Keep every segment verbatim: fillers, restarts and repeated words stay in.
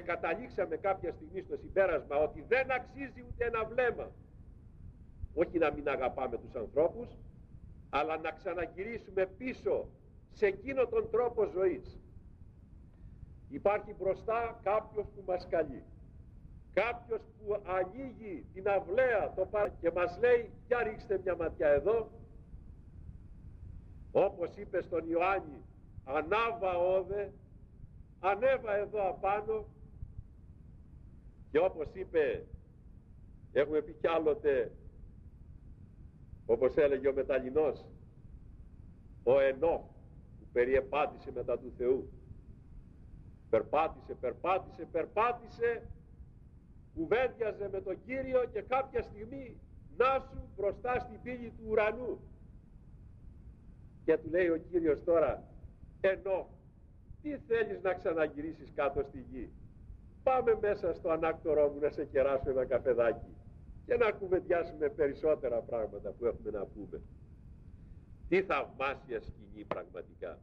καταλήξαμε κάποια στιγμή στο συμπέρασμα ότι δεν αξίζει ούτε ένα βλέμμα, όχι να μην αγαπάμε τους ανθρώπους, αλλά να ξαναγυρίσουμε πίσω σε εκείνο τον τρόπο ζωής. Υπάρχει μπροστά κάποιος που μας καλεί, κάποιος που ανοίγει την αυλαία το πα... και μας λέει για ρίξτε μια ματιά εδώ, όπως είπε στον Ιωάννη, ανάβα όδε, ανέβα εδώ απάνω, και όπως είπε, έχουμε πει κι άλλοτε, όπως έλεγε ο Μεταλλινός, ο Ενώχ που περιεπάτησε μετά του Θεού, περπάτησε, περπάτησε, περπάτησε, κουβέντιαζε με τον Κύριο και κάποια στιγμή να σου μπροστά στην πύλη του ουρανού, και του λέει ο Κύριος τώρα, Ενώχ, τι θέλεις να ξαναγυρίσεις κάτω στη γη? Πάμε μέσα στο ανάκτορό μου να σε κεράσω ένα καφεδάκι και να κουβεντιάσουμε περισσότερα πράγματα που έχουμε να πούμε. Τι θαυμάσια σκηνή πραγματικά.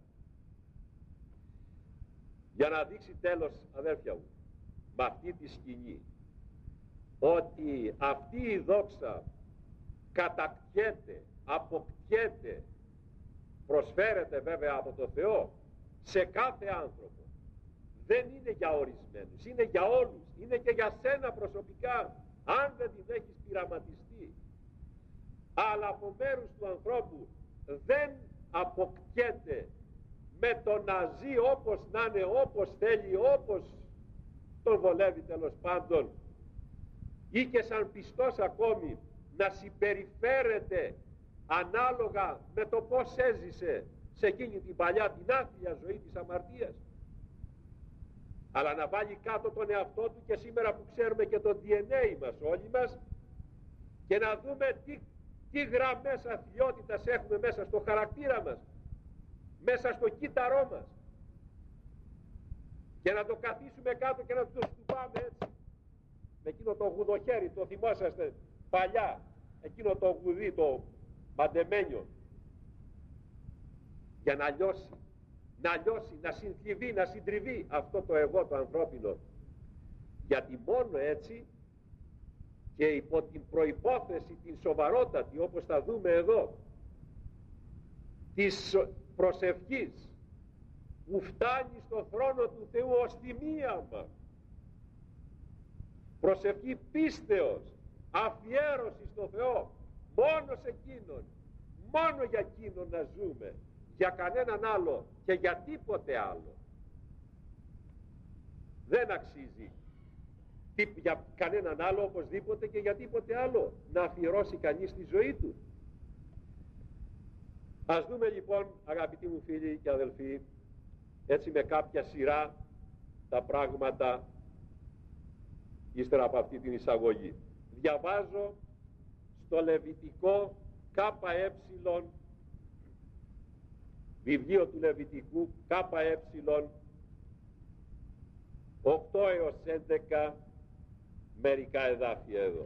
Για να δείξει τέλος, αδέρφια μου, με αυτή τη σκηνή, ότι αυτή η δόξα κατακτιέται, αποκτιέται, προσφέρεται βέβαια από το Θεό σε κάθε άνθρωπο. Δεν είναι για ορισμένους, είναι για όλους, είναι και για σένα προσωπικά, αν δεν την έχεις πειραματιστεί. Αλλά από μέρους του ανθρώπου δεν αποκτιέται με το να ζει όπως να είναι, όπως θέλει, όπως τον βολεύει τέλος πάντων, ή και σαν πιστός ακόμη να συμπεριφέρεται ανάλογα με το πώς έζησε σε εκείνη την παλιά την άθλια ζωή της αμαρτίας, αλλά να βάλει κάτω τον εαυτό του, και σήμερα που ξέρουμε και το ντι εν έι μας όλοι μας, και να δούμε τι, τι γραμμές αθλιότητας έχουμε μέσα στο χαρακτήρα μας, μέσα στο κύτταρό μας, και να το καθίσουμε κάτω και να το στουπάμε έτσι με εκείνο το γουδοχέρι, το θυμόσαστε παλιά, εκείνο το γουδί, το μαντεμένιο, για να λιώσει, να λιώσει, να συνθλιβεί, να συντριβεί αυτό το εγώ το ανθρώπινο. Γιατί μόνο έτσι, και υπό την προϋπόθεση την σοβαρότατη, όπως θα δούμε εδώ, της προσευχής που φτάνει στο θρόνο του Θεού ως θυμίαμα, προσευχή πίστεως, αφιέρωση στο Θεό, μόνο σε εκείνον, μόνο για εκείνον να ζούμε, για κανέναν άλλο και για τίποτε άλλο. Δεν αξίζει για κανέναν άλλο οπωσδήποτε και για τίποτε άλλο να αφιερώσει κανείς τη ζωή του. Ας δούμε λοιπόν, αγαπητοί μου φίλοι και αδελφοί, έτσι με κάποια σειρά τα πράγματα ύστερα από αυτή την εισαγωγή. Διαβάζω στο Λεβιτικό ΚΕ, βιβλίο του Λεβιτικού ΚΕ, οκτώ έως έντεκα, μερικά εδάφια εδώ.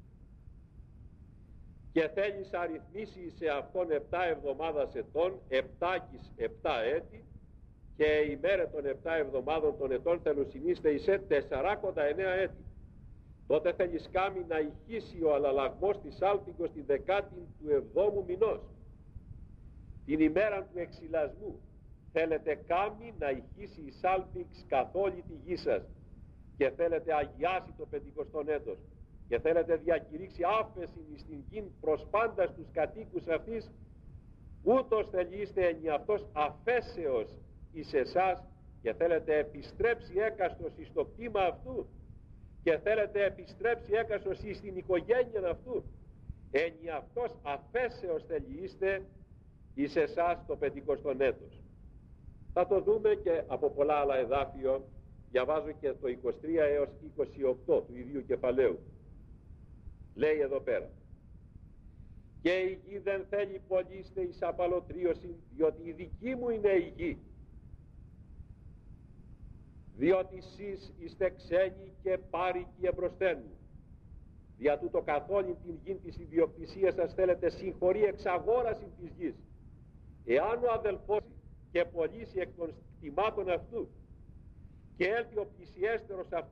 Και θέλεις αριθμίσει σε αυτόν επτά εβδομάδας ετών, επτάκις επτά έτη, και η μέρα των επτά εβδομάδων των ετών θελουσινίστε εισέ τεσσαράκοντα εννέα έτη. Τότε θέλεις κάμει να ηχήσει ο αλλαλαγμός της άλπικος την δεκάτη του εβδόμου μηνός, την ημέρα του εξυλασμού. Θέλετε κάμει να ηχήσει η σάλπιξ καθ' όλη τη γη σας, και θέλετε αγιάσει το πεντηκοστόν έτος, και θέλετε διακηρύξει άφεση στην γη προς πάντα στους κατοίκους αυτής, ούτως θελείστε εν αυτός αφέσεως εις εσάς, και θέλετε επιστρέψει έκαστος εις το κτήμα αυτού, και θέλετε επιστρέψει έκαστος εις την οικογένεια αυτού, εν αυτός αφέσεως θελείστε εις εσάς το πεντηκοστόν έτος. Θα το δούμε και από πολλά άλλα εδάφιο. Διαβάζω και το είκοσι τρία έως είκοσι οκτώ του ιδίου κεφαλαίου. Λέει εδώ πέρα: και η γη δεν θέλει πωλήστε εις απαλωτρίωση, διότι η δική μου είναι η γη, διότι σεις είστε ξένοι και πάρικοι εμπροσθέν μου. Δια τούτο καθόλην την γη της ιδιοκτησίας σας θέλετε συγχωρεί εξαγόραση της γης. Εάν ο αδελφός και πωλήσει εκ των κτημάτων αυτού, και έλθει ο πλησιέστερος αυτού